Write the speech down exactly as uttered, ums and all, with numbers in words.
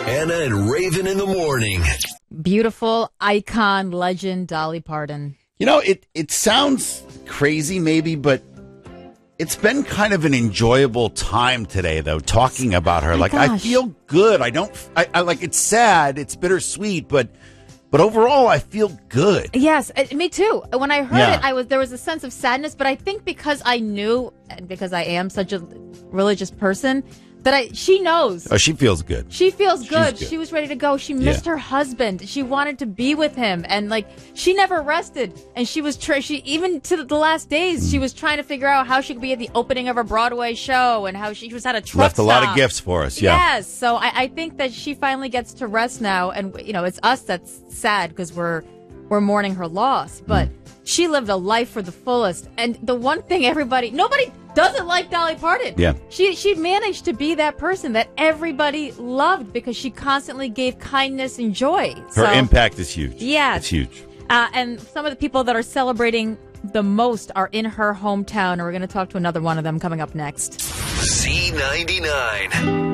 Anna and Raven in the morning. Beautiful icon, legend, Dolly Parton. You know, it, it sounds crazy maybe, but it's been kind of an enjoyable time today, though, talking about her. Oh like, gosh. I feel good. I don't, I, I like, it's sad. It's bittersweet, but, but overall, I feel good. Yes, uh, me too. When I heard Yeah. it, I was there was a sense of sadness, but I think because I knew, and because I am such a religious person, that I she knows. Oh, she feels good. She feels good. good. She was ready to go. She missed Yeah. her husband. She wanted to be with him, and like she never rested. And she was tr- she even to the last days she was trying to figure out how she could be at the opening of her Broadway show and how she was at a truck Left a lot of stop. gifts for us, yeah. Yes, so I, I think that she finally gets to rest now, and you know it's us that's sad because we're we're mourning her loss, but she lived a life for the fullest. And the one thing everybody, nobody doesn't like Dolly Parton. Yeah. She she managed to be that person that everybody loved because she constantly gave kindness and joy. Her So, impact is huge. Yes. It's huge. Uh, and some of the people that are celebrating the most are in her hometown, and we're going to talk to another one of them coming up next. Z ninety-nine.